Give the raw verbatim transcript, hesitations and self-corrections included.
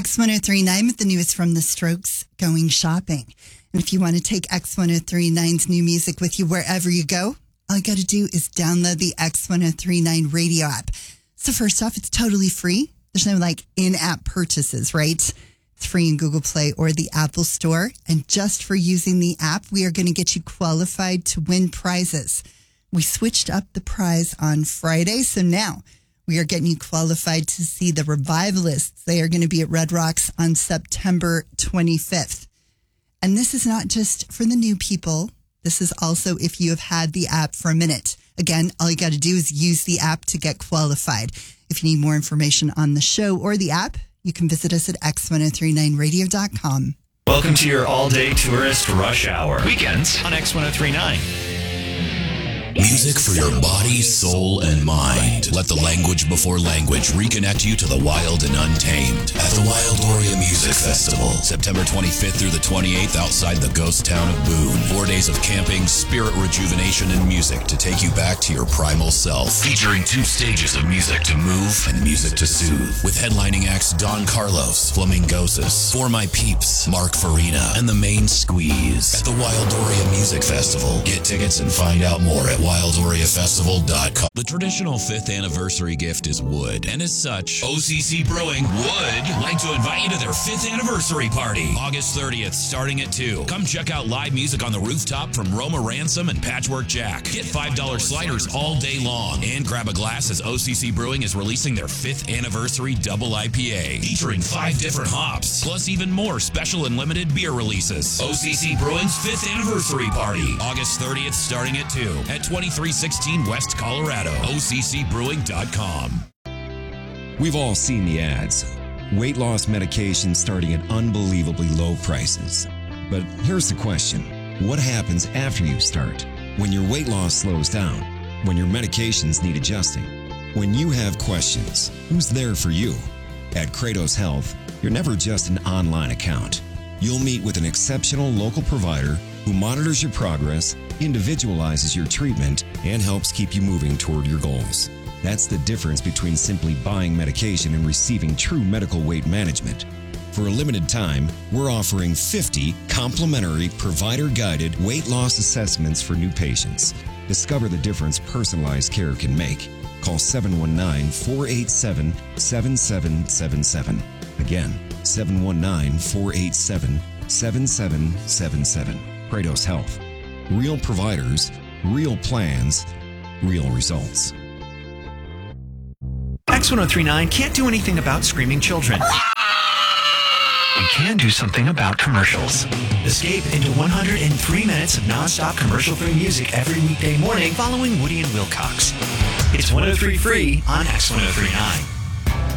X one oh three point nine with the newest from The Strokes, Going Shopping. And if you want to take X one oh three point nine's new music with you wherever you go, all you got to do is download the X one oh three point nine radio app. So first off, it's totally free. There's no like in-app purchases, right? It's free in Google Play or the Apple Store. And just for using the app, we are going to get you qualified to win prizes. We switched up the prize on Friday, so now we are getting you qualified to see the Revivalists. They are going to be at Red Rocks on September twenty-fifth. And this is not just for the new people. This is also if you have had the app for a minute. Again, all you got to do is use the app to get qualified. If you need more information on the show or the app, you can visit us at x ten thirty-nine radio dot com. Welcome to your all-day tourist rush hour. Weekends on X ten thirty-nine. Music for your body, soul, and mind. Let the language before language reconnect you to the wild and untamed at the Wildoria Music Festival, September twenty-fifth through the twenty-eighth outside the ghost town of Boone. Four days of camping, spirit rejuvenation, and music to take you back to your primal self. Featuring two stages of music to move and music to soothe. With headlining acts Don Carlos, Flamingosis, For My Peeps, Mark Farina, and The Main Squeeze. At the Wildoria Music Festival. Get tickets and find out more at wildoria festival dot com. The traditional fifth anniversary gift is wood, and as such, O C C Brewing would like to invite you to their fifth anniversary party, August thirtieth, starting at two. Come check out live music on the rooftop from Roma Ransom and Patchwork Jack. Get five dollar sliders all day long, and grab a glass as O C C Brewing is releasing their fifth anniversary double I P A, featuring five different hops, plus even more special and limited beer releases. O C C Brewing's fifth anniversary party, August thirtieth, starting at two at twenty-three sixteen West Colorado, O C C brewing dot com. We've all seen the ads. Weight loss medications starting at unbelievably low prices. But here's the question. What happens after you start? When your weight loss slows down? When your medications need adjusting? When you have questions, who's there for you? At Kratos Health, you're never just an online account. You'll meet with an exceptional local provider who monitors your progress, individualizes your treatment, and helps keep you moving toward your goals. That's the difference between simply buying medication and receiving true medical weight management. For a limited time, we're offering fifty complimentary provider-guided weight loss assessments for new patients. Discover the difference personalized care can make. Call seven one nine, four eight seven, seven seven seven seven. Again, seven one nine, four eight seven, seven seven seven seven. Kratos Health. Real providers, real plans, real results. X ten thirty-nine can't do anything about screaming children. We can do something about commercials. Escape into one hundred three minutes of non-stop commercial-free music every weekday morning following Woody and Wilcox. It's one oh three free on X ten thirty-nine.